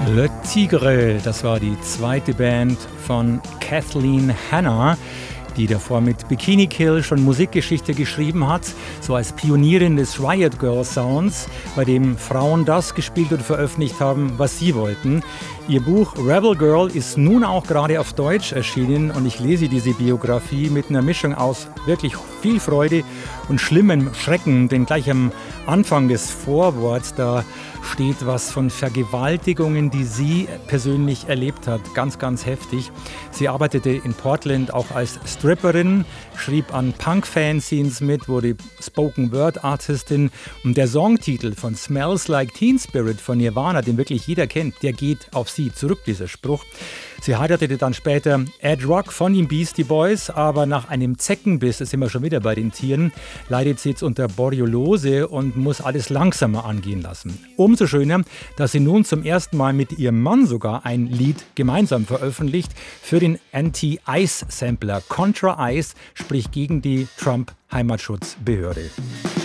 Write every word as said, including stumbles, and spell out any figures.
Le Tigre, das war die zweite Band von Kathleen Hanna, die davor mit Bikini Kill schon Musikgeschichte geschrieben hat, so als Pionierin des Riot Girl Sounds, bei dem Frauen das gespielt und veröffentlicht haben, was sie wollten. Ihr Buch Rebel Girl ist nun auch gerade auf Deutsch erschienen und ich lese diese Biografie mit einer Mischung aus wirklich viel Freude und schlimmem Schrecken, denn gleich am Anfang des Vorworts, da steht was von Vergewaltigungen, die sie persönlich erlebt hat. Ganz, ganz heftig. Sie arbeitete in Portland auch als Stripperin, schrieb an Punk-Fanzines mit, wurde Spoken-Word-Artistin und der Songtitel von Smells Like Teen Spirit von Nirvana, den wirklich jeder kennt, der geht auf sie zurück, dieser Spruch. Sie heiratete dann später Ed Rock von den Beastie Boys, aber nach einem Zeckenbiss, da sind wir schon wieder bei den Tieren, leidet sie jetzt unter Borreliose und muss alles langsamer angehen lassen. Umso schöner, dass sie nun zum ersten Mal mit ihrem Mann sogar ein Lied gemeinsam veröffentlicht für den Anti-Ice-Sampler Contra Ice, sprich gegen die Trump-Heimatschutzbehörde.